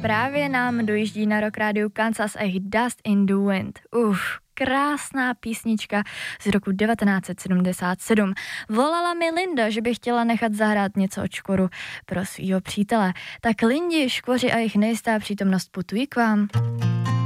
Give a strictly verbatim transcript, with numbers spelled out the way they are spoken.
právě nám dojíždí na Rock Radio Kansas a jejich Dust in the Wind. Uf, krásná písnička z roku devatenáct set sedmdesát sedm. Volala mi Linda, že by chtěla nechat zahrát něco od Škoru pro svýho přítele. Tak Lindi, Škoři a jejich nejistá přítomnost putují k vám.